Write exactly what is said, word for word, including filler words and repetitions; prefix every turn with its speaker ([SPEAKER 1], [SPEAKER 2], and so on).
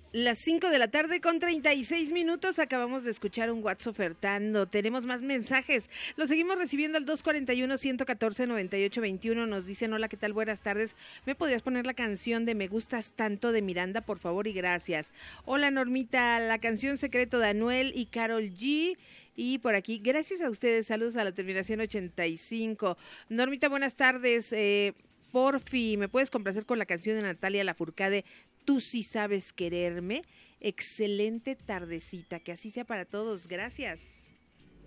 [SPEAKER 1] Las cinco de la tarde con treinta y seis minutos, acabamos de escuchar un WhatsApp ofertando, tenemos más mensajes, lo seguimos recibiendo al dos cuarenta y uno, ciento catorce, noventa y ocho veintiuno, nos dicen: hola, ¿qué tal? Buenas tardes, ¿me podrías poner la canción de Me Gustas Tanto de Miranda, por favor y gracias? Hola Normita, la canción Secreto de Anuel y Karol G. Y por aquí, gracias a ustedes, saludos a la terminación ochenta y cinco. Normita, buenas tardes, eh, porfi, ¿me puedes complacer con la canción de Natalia Lafourcade, Tú sí sabes quererme? Excelente tardecita, que así sea para todos, gracias.